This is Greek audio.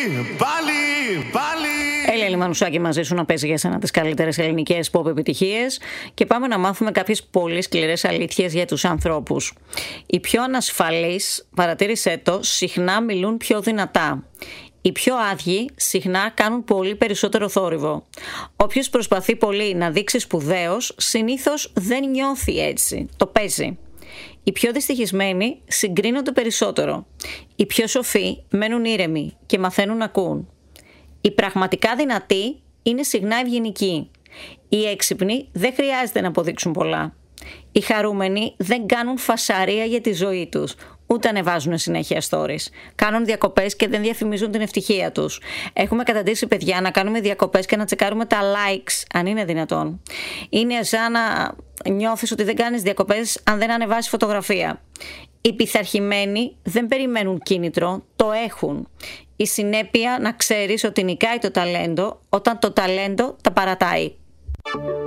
Έλλη Μανουσάκη μαζί σου να παίζει για σένα τις καλύτερες ελληνικές pop επιτυχίες και πάμε να μάθουμε κάποιες πολύ σκληρές αλήθειες για τους ανθρώπους. Οι πιο ανασφαλείς, παρατήρησέ το, συχνά μιλούν πιο δυνατά. Οι πιο άδειοι συχνά κάνουν πολύ περισσότερο θόρυβο. Όποιος προσπαθεί πολύ να δείξει σπουδαίος, συνήθως δεν νιώθει έτσι. Το παίζει. Οι πιο δυστυχισμένοι συγκρίνονται περισσότερο. Οι πιο σοφοί μένουν ήρεμοι και μαθαίνουν να ακούν. Οι πραγματικά δυνατοί είναι συχνά ευγενικοί. Οι έξυπνοι δεν χρειάζεται να αποδείξουν πολλά. Οι χαρούμενοι δεν κάνουν φασαρία για τη ζωή τους, ούτε ανεβάζουν συνέχεια stories. Κάνουν διακοπές και δεν διαφημίζουν την ευτυχία τους. Έχουμε καταντήσει, παιδιά, να κάνουμε διακοπές και να τσεκάρουμε τα likes, αν είναι δυνατόν. Είναι σαν να νιώθεις ότι δεν κάνεις διακοπές αν δεν ανεβάσεις φωτογραφία. Οι πειθαρχημένοι δεν περιμένουν κίνητρο, το έχουν. Η συνέπεια να ξέρεις ότι νικάει το ταλέντο όταν το ταλέντο τα παρατάει.